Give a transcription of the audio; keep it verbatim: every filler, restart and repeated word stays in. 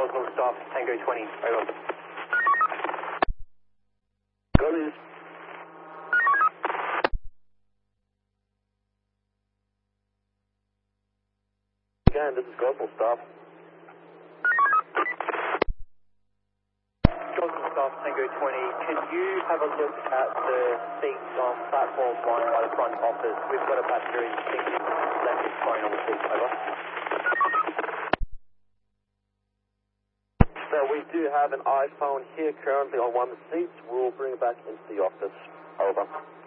Goswell Staff, Tango twenty, over. Got it. Again, this is Goswell Staff. Goswell Staff, Tango twenty, can you have a look at the seats on platform one by the front office? We've got a passenger in thinking left his phone on the seat, over. So we do have an iPhone here currently on one of the seats. We'll bring it back into the office. Over.